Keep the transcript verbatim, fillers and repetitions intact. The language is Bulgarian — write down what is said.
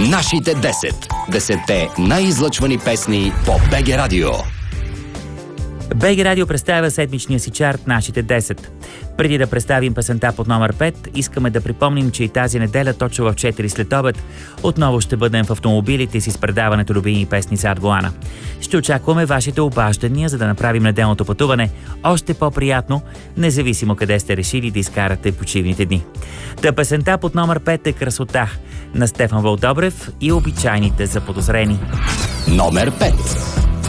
Нашите десет. Десетте най-излъчвани песни по БГ Радио. БГ Радио представя седмичния си чарт «Нашите десет». Преди да представим песента под номер пет, искаме да припомним, че и тази неделя, точно в четири след обед, отново ще бъдем в автомобилите си с предаването любими песни зад волана. Ще очакваме вашите обаждания, за да направим неделното пътуване още по-приятно, независимо къде сте решили да изкарате почивните дни. Та песента под номер пет е «Красота» на Стефан Вълдобрев и обичайните заподозрени. Номер пет.